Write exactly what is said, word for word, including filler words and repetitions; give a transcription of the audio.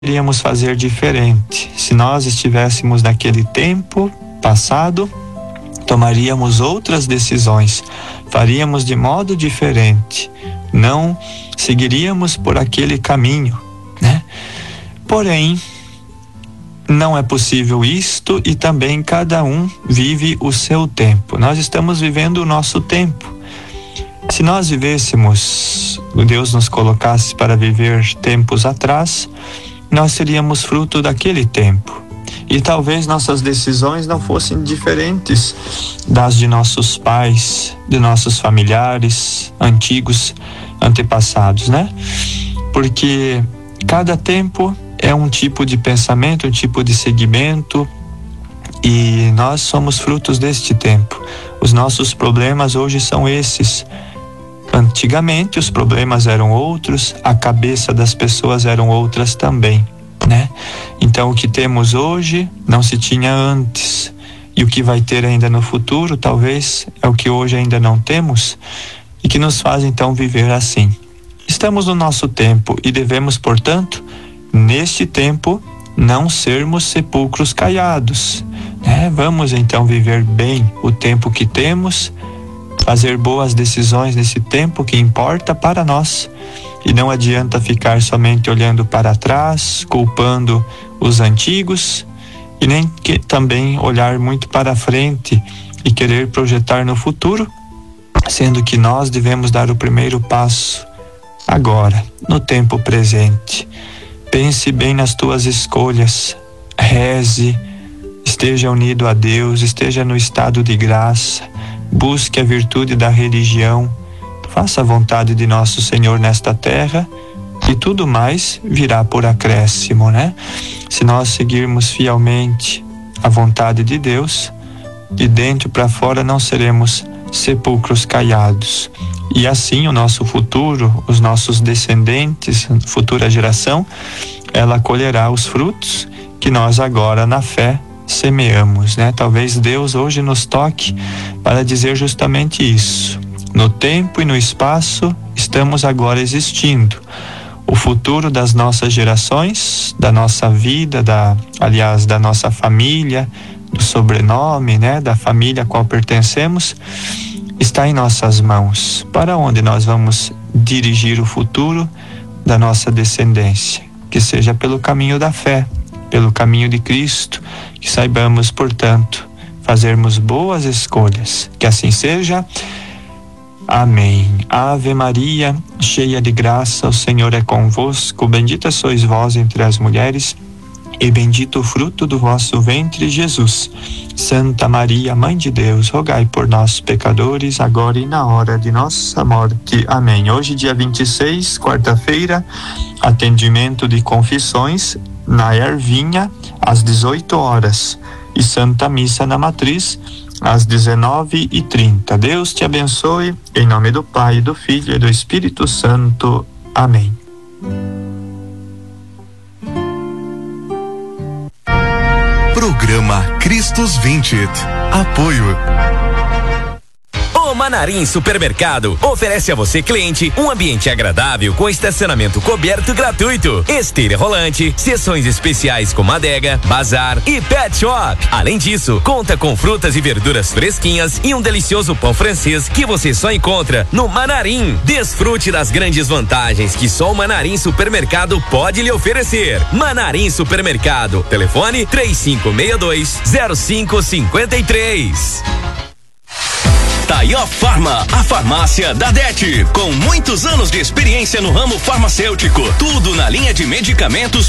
iríamos fazer diferente. Se nós estivéssemos naquele tempo passado, tomaríamos outras decisões, faríamos de modo diferente, não seguiríamos por aquele caminho, né? Porém, não é possível isto e também cada um vive o seu tempo. Nós estamos vivendo o nosso tempo. Se nós vivêssemos, Deus nos colocasse para viver tempos atrás, nós seríamos fruto daquele tempo. E talvez nossas decisões não fossem diferentes das de nossos pais, de nossos familiares, antigos, antepassados, né? Porque cada tempo é um tipo de pensamento, um tipo de segmento, e nós somos frutos deste tempo. Os nossos problemas hoje são esses. Antigamente os problemas eram outros, a cabeça das pessoas eram outras também, né? Então o que temos hoje não se tinha antes, e o que vai ter ainda no futuro talvez é o que hoje ainda não temos, e que nos faz então viver assim. Estamos no nosso tempo e devemos, portanto, neste tempo não sermos sepulcros caiados, né? Vamos então viver bem o tempo que temos, fazer boas decisões nesse tempo que importa para nós, e não adianta ficar somente olhando para trás, culpando os antigos, e nem que também olhar muito para frente e querer projetar no futuro, sendo que nós devemos dar o primeiro passo agora, no tempo presente. Pense bem nas tuas escolhas, reze, esteja unido a Deus, esteja no estado de graça, busque a virtude da religião, faça a vontade de nosso Senhor nesta terra, e tudo mais virá por acréscimo, né? Se nós seguirmos fielmente a vontade de Deus, de dentro para fora não seremos sepulcros caiados. E assim o nosso futuro, os nossos descendentes, futura geração, ela colherá os frutos que nós agora na fé semeamos, né? Talvez Deus hoje nos toque para dizer justamente isso. No tempo e no espaço estamos agora existindo. O futuro das nossas gerações, da nossa vida, da, aliás, da nossa família, do sobrenome, né? Da família a qual pertencemos, está em nossas mãos. Para onde nós vamos dirigir o futuro da nossa descendência? Que seja pelo caminho da fé, pelo caminho de Cristo, que saibamos, portanto, fazermos boas escolhas. Que assim seja. Amém. Ave Maria, cheia de graça, o Senhor é convosco. Bendita sois vós entre as mulheres, e bendito o fruto do vosso ventre, Jesus. Santa Maria, Mãe de Deus, rogai por nós, pecadores, agora e na hora de nossa morte. Amém. Hoje, dia vinte e seis, quarta-feira, atendimento de confissões na Ervinha, às dezoito horas, e Santa Missa na Matriz, às dezenove e trinta. Deus te abençoe, em nome do Pai, do Filho e do Espírito Santo. Amém. Programa Cristos Vincit. Apoio. O Manarim Supermercado oferece a você, cliente, um ambiente agradável com estacionamento coberto gratuito, esteira rolante, sessões especiais como adega, bazar e pet shop. Além disso, conta com frutas e verduras fresquinhas e um delicioso pão francês que você só encontra no Manarim. Desfrute das grandes vantagens que só o Manarim Supermercado pode lhe oferecer. Manarim Supermercado. Telefone três cinco seis dois zero cinco cinco três. Taió Farma, a farmácia da D E T, com muitos anos de experiência no ramo farmacêutico, tudo na linha de medicamentos